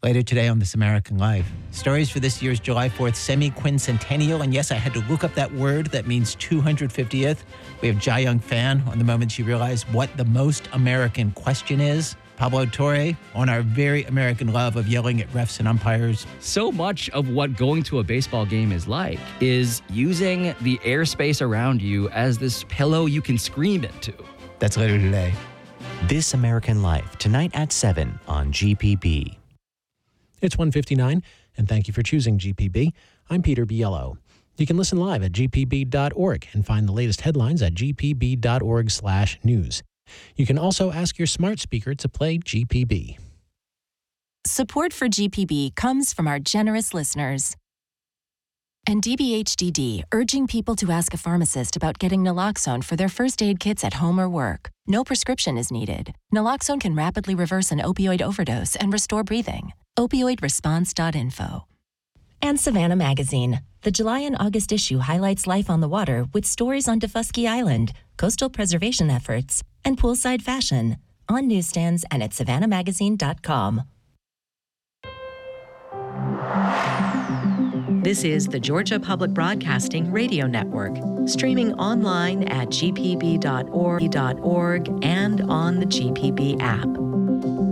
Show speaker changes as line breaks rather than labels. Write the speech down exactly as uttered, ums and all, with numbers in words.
Later today on This American Life, stories for this year's July fourth semi-quincentennial. And yes, I had to look up that word that means two hundred fiftieth. We have Jia Young Fan on the moment she realized what the most American question is. Pablo Torre on our very American love of yelling at refs and umpires.
So much of what going to a baseball game is like is using the airspace around you as this pillow you can scream into.
That's later today.
This American Life, tonight at seven on G P B.
It's one fifty-nine, and thank you for choosing G P B. I'm Peter Biello. You can listen live at g p b dot org and find the latest headlines at g p b dot org slash news. You can also ask your smart speaker to play G P B.
Support for G P B comes from our generous listeners. And D B H D D, urging people to ask a pharmacist about getting naloxone for their first aid kits at home or work. No prescription is needed. Naloxone can rapidly reverse an opioid overdose and restore breathing. opioid response dot info. And Savannah Magazine. The July and August issue highlights life on the water with stories on Daufuskie Island, coastal preservation efforts, and poolside fashion. On newsstands and at savannah magazine dot com.
This is the Georgia Public Broadcasting Radio Network, streaming online at g p b dot org and on the G P B app.